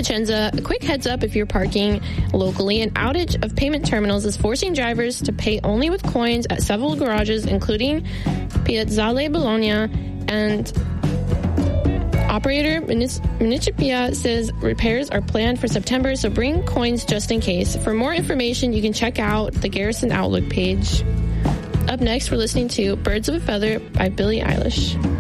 Vicenza, a quick heads up if you're parking locally. An outage of payment terminals is forcing drivers to pay only with coins at several garages, including Piazzale Bologna, and operator Municipia says repairs are planned for September, so bring coins just in case. For more information, you can check out the Garrison Outlook page. Up next, we're listening to Birds of a Feather by Billie Eilish.